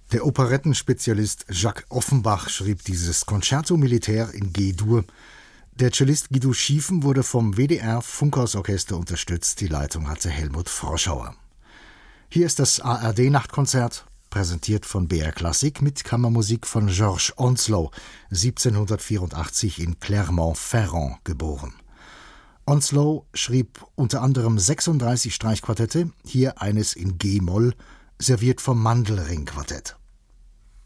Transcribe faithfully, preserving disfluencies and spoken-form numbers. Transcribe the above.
Der Operettenspezialist Jacques Offenbach schrieb dieses Concerto Militaire in G-Dur. Der Cellist Guido Schiefen wurde vom W D R-Funkhausorchester unterstützt. Die Leitung hatte Helmut Froschauer. Hier ist das A R D-Nachtkonzert, präsentiert von B R Klassik mit Kammermusik von Georges Onslow, siebzehnhundertvierundachtzig in Clermont-Ferrand geboren. Onslow schrieb unter anderem sechsunddreißig Streichquartette, hier eines in G-Moll, serviert vom Mandelring-Quartett.